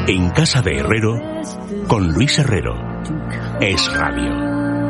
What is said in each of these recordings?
En casa de Herrero, con Luis Herrero. Es Radio.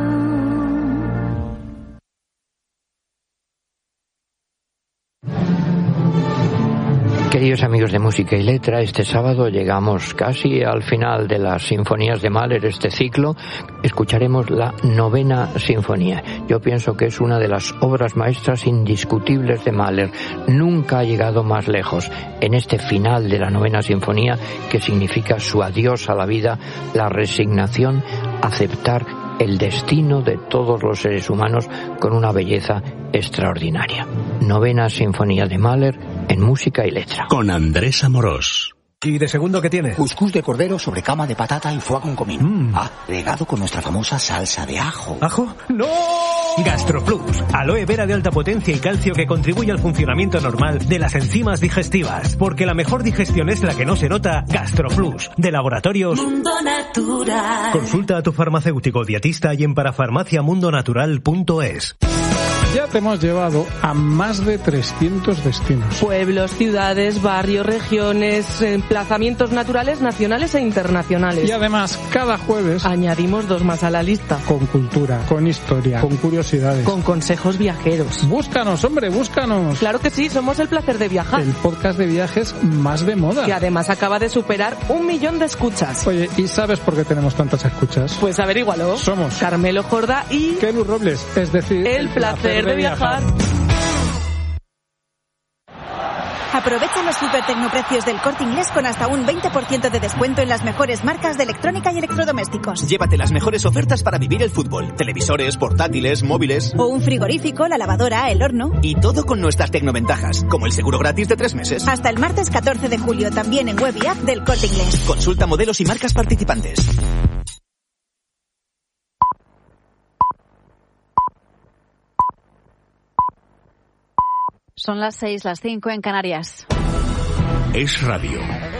Queridos amigos de Música y Letra, este sábado llegamos casi al final de las sinfonías de Mahler, este ciclo. Escucharemos la 9ª sinfonía. Yo pienso que es una de las obras maestras indiscutibles de Mahler. Nunca ha llegado más lejos en este final de la 9ª sinfonía, que significa su adiós a la vida, la resignación, aceptar el destino de todos los seres humanos con una belleza extraordinaria. 9ª sinfonía de Mahler en Música y Letra. Con Andrés Amorós. ¿Y de segundo qué tiene? Cuscús de cordero sobre cama de patata y foie con comino. Regado con nuestra famosa salsa de ajo. ¿Ajo? ¡No! GastroPlus, aloe vera de alta potencia y calcio que contribuye al funcionamiento normal de las enzimas digestivas. Porque la mejor digestión es la que no se nota. GastroPlus, de Laboratorios Mundo Natural. Consulta a tu farmacéutico dietista y en parafarmaciamundonatural.es. Ya te hemos llevado a más de 300 destinos. Pueblos, ciudades, barrios, regiones, emplazamientos naturales nacionales e internacionales. Y además, cada jueves añadimos 2 más a la lista. Con cultura, con historia, con curiosidades. Con consejos viajeros. Búscanos, hombre, búscanos. Claro que sí, somos El Placer de Viajar. El podcast de viajes más de moda. Que además acaba de superar 1 millón de escuchas. Oye, ¿y sabes por qué tenemos tantas escuchas? Pues averígualo. Somos Carmelo Jordá y Kelu Robles, es decir, El Placer de Viajar. Aprovecha los supertecnoprecios del Corte Inglés con hasta un 20% de descuento en las mejores marcas de electrónica y electrodomésticos. Llévate las mejores ofertas para vivir el fútbol. Televisores, portátiles, móviles. O un frigorífico, la lavadora, el horno. Y todo con nuestras tecnoventajas, como el seguro gratis de 3 meses. Hasta el martes 14 de julio, también en web y app del Corte Inglés. Consulta modelos y marcas participantes. Son las 6, las 5 en Canarias. Es Radio.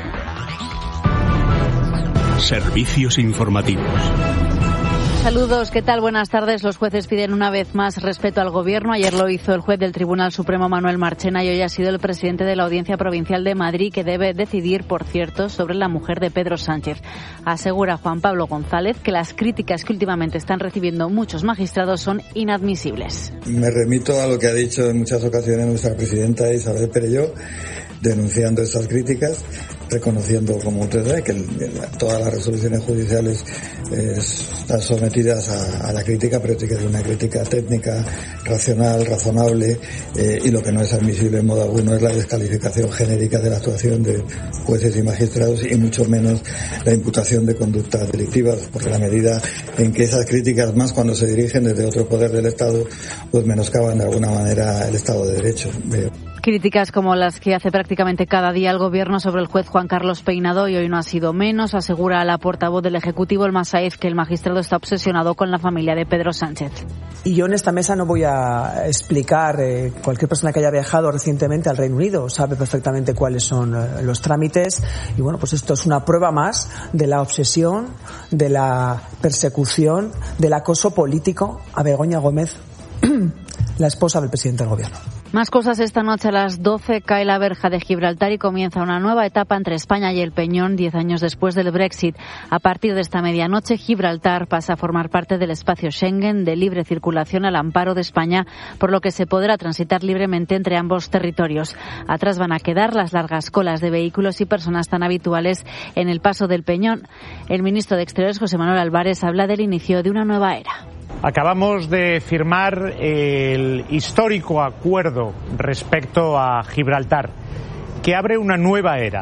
Servicios informativos. Saludos, ¿qué tal? Buenas tardes. Los jueces piden una vez más respeto al Gobierno. Ayer lo hizo el juez del Tribunal Supremo Manuel Marchena y hoy ha sido el presidente de la Audiencia Provincial de Madrid, que debe decidir, por cierto, sobre la mujer de Pedro Sánchez. Asegura Juan Pablo González que las críticas que últimamente están recibiendo muchos magistrados son inadmisibles. Me remito a lo que ha dicho en muchas ocasiones nuestra presidenta Isabel Perelló, denunciando estas críticas, reconociendo, como usted sabe, que todas las resoluciones judiciales están sometidas a la crítica, pero tiene que ser una crítica técnica, racional, razonable, y lo que no es admisible en modo alguno es la descalificación genérica de la actuación de jueces y magistrados, y mucho menos la imputación de conductas delictivas, porque la medida en que esas críticas, más cuando se dirigen desde otro poder del Estado, pues menoscaban de alguna manera el Estado de Derecho. Críticas como las que hace prácticamente cada día el Gobierno sobre el juez Juan Carlos Peinado, y hoy no ha sido menos. Asegura la portavoz del Ejecutivo, Elma Saez, que el magistrado está obsesionado con la familia de Pedro Sánchez. Y yo en esta mesa no voy a explicar, cualquier persona que haya viajado recientemente al Reino Unido sabe perfectamente cuáles son los trámites, y bueno, pues esto es una prueba más de la obsesión, de la persecución, del acoso político a Begoña Gómez, la esposa del presidente del Gobierno. Más cosas. Esta noche a las 12 cae la verja de Gibraltar y comienza una nueva etapa entre España y el Peñón, 10 años después del Brexit. A partir de esta medianoche, Gibraltar pasa a formar parte del espacio Schengen de libre circulación al amparo de España, por lo que se podrá transitar libremente entre ambos territorios. Atrás van a quedar las largas colas de vehículos y personas tan habituales en el paso del Peñón. El ministro de Exteriores, José Manuel Álvarez, habla del inicio de una nueva era. Acabamos de firmar el histórico acuerdo respecto a Gibraltar, que abre una nueva era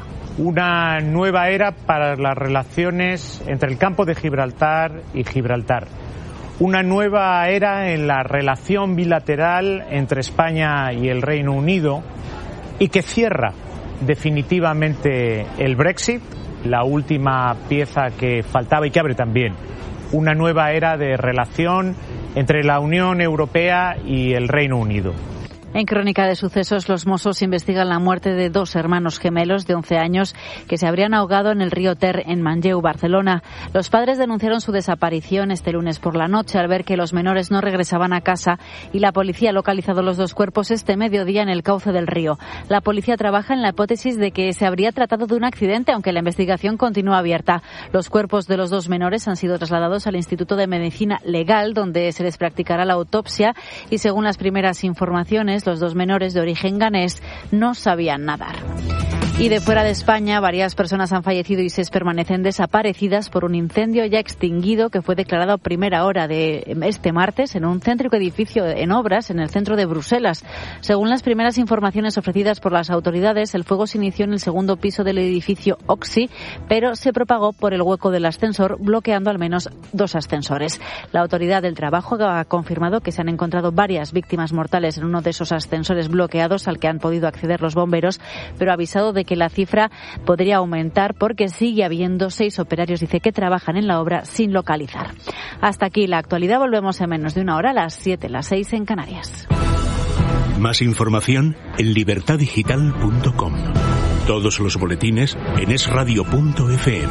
para las relaciones entre el campo de Gibraltar y Gibraltar, una nueva era en la relación bilateral entre España y el Reino Unido, y que cierra definitivamente el Brexit, la última pieza que faltaba, y que abre también una nueva era de relación entre la Unión Europea y el Reino Unido. En Crónica de Sucesos, los Mossos investigan la muerte de 2 hermanos gemelos de 11 años que se habrían ahogado en el río Ter, en Manlleu, Barcelona. Los padres denunciaron su desaparición este lunes por la noche al ver que los menores no regresaban a casa y la policía ha localizado los 2 cuerpos este mediodía en el cauce del río. La policía trabaja en la hipótesis de que se habría tratado de un accidente, aunque la investigación continúa abierta. Los cuerpos de los 2 menores han sido trasladados al Instituto de Medicina Legal, donde se les practicará la autopsia y, según las primeras informaciones, los 2 menores de origen ganés no sabían nadar. Y de fuera de España, varias personas han fallecido y 6 permanecen desaparecidas por un incendio ya extinguido que fue declarado a primera hora de este martes en un céntrico edificio en obras en el centro de Bruselas. Según las primeras informaciones ofrecidas por las autoridades, el fuego se inició en el segundo piso del edificio Oxy, pero se propagó por el hueco del ascensor, bloqueando al menos 2 ascensores. La Autoridad del Trabajo ha confirmado que se han encontrado varias víctimas mortales en uno de esos ascensores bloqueados al que han podido acceder los bomberos, pero ha avisado de que la cifra podría aumentar porque sigue habiendo 6 operarios, dice, que trabajan en la obra sin localizar. Hasta aquí la actualidad. Volvemos en menos de una hora, a las 7, las 6 en Canarias. Más información en libertadigital.com. Todos los boletines en esradio.fm.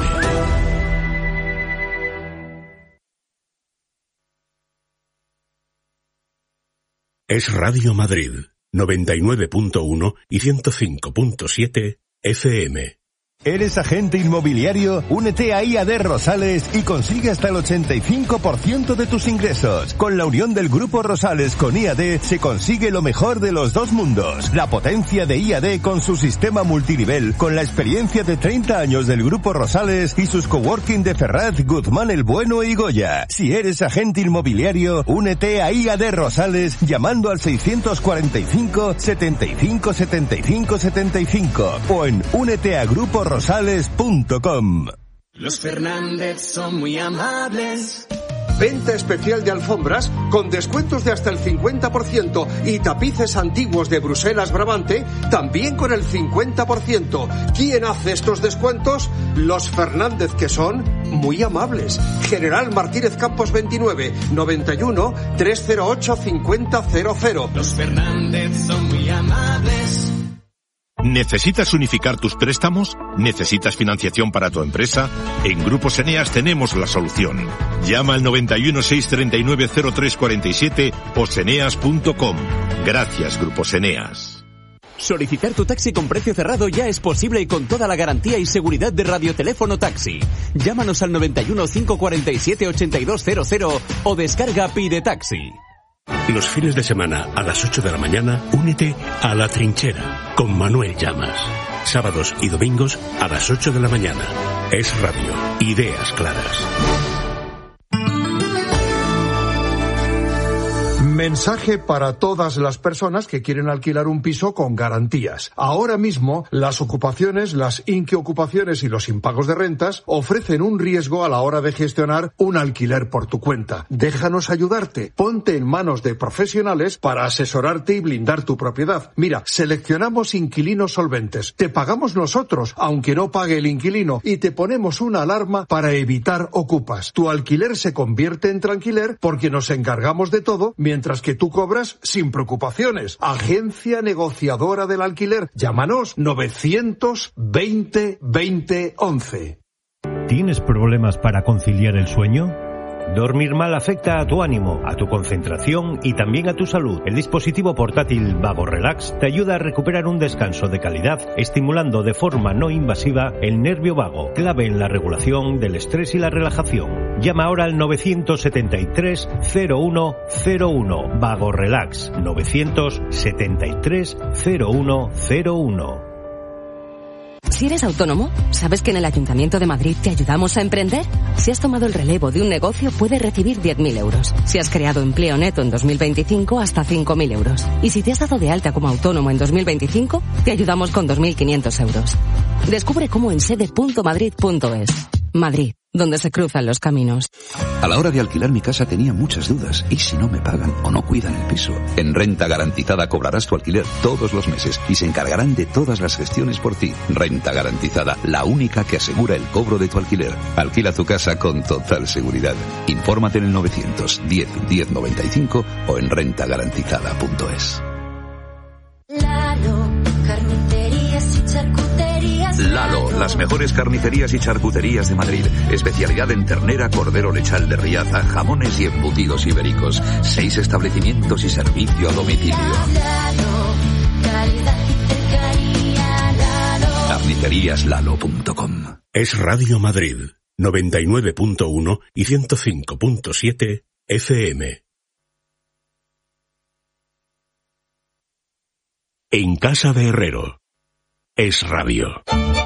Es Radio Madrid, 99.1 y 105.7 FM. ¿Eres agente inmobiliario? Únete a IAD Rosales y consigue hasta el 85% de tus ingresos. Con la unión del Grupo Rosales con IAD se consigue lo mejor de los 2 mundos. La potencia de IAD con su sistema multinivel, con la experiencia de 30 años del Grupo Rosales y sus coworking de Ferraz, Guzmán el Bueno y Goya. Si eres agente inmobiliario, únete a IAD Rosales llamando al 645 75 75 75 o en úneteagruporosales.com. Los Fernández son muy amables. Venta especial de alfombras con descuentos de hasta el 50% y tapices antiguos de Bruselas Brabante también con el 50%. ¿Quién hace estos descuentos? Los Fernández, que son muy amables. General Martínez Campos 29, 91 308 5000. Los Fernández son muy amables. ¿Necesitas unificar tus préstamos? ¿Necesitas financiación para tu empresa? En Grupos Eneas tenemos la solución. Llama al 91 639 0347 o seneas.com. Gracias, Grupos Eneas. Solicitar tu taxi con precio cerrado ya es posible y con toda la garantía y seguridad de Radioteléfono Taxi. Llámanos al 91 547 8200 o descarga Pide Taxi. Los fines de semana a las 8 de la mañana, únete a La Trinchera con Manuel Llamas. Sábados y domingos a las 8 de la mañana. Es Radio. Ideas claras. Mensaje para todas las personas que quieren alquilar un piso con garantías. Ahora mismo, las ocupaciones, las inquiocupaciones y los impagos de rentas ofrecen un riesgo a la hora de gestionar un alquiler por tu cuenta. Déjanos ayudarte. Ponte en manos de profesionales para asesorarte y blindar tu propiedad. Mira, seleccionamos inquilinos solventes. Te pagamos nosotros, aunque no pague el inquilino, y te ponemos una alarma para evitar ocupas. Tu alquiler se convierte en tranquiler porque nos encargamos de todo, mientras que tú cobras sin preocupaciones. Agencia Negociadora del Alquiler. Llámanos 920 20 11. ¿Tienes problemas para conciliar el sueño? Dormir mal afecta a tu ánimo, a tu concentración y también a tu salud. El dispositivo portátil Vago Relax te ayuda a recuperar un descanso de calidad, estimulando de forma no invasiva el nervio vago, clave en la regulación del estrés y la relajación. Llama ahora al 973 0101. Vago Relax 973 0101. Si eres autónomo, ¿sabes que en el Ayuntamiento de Madrid te ayudamos a emprender? Si has tomado el relevo de un negocio, puedes recibir 10.000 euros. Si has creado empleo neto en 2025, hasta 5.000 euros. Y si te has dado de alta como autónomo en 2025, te ayudamos con 2.500 euros. Descubre cómo en sede.madrid.es. Madrid, donde se cruzan los caminos. A la hora de alquilar mi casa tenía muchas dudas. ¿Y si no me pagan o no cuidan el piso? En Renta Garantizada cobrarás tu alquiler todos los meses y se encargarán de todas las gestiones por ti. Renta Garantizada, la única que asegura el cobro de tu alquiler. Alquila tu casa con total seguridad. Infórmate en el 910 1095 o en rentagarantizada.es. Las mejores carnicerías y charcuterías de Madrid. Especialidad en ternera, cordero lechal de Riaza, jamones y embutidos ibéricos. 6 establecimientos y servicio a domicilio. Carniceríaslalo.com. Es Radio Madrid, 99.1 y 105.7 FM. En casa de Herrero. Es Radio.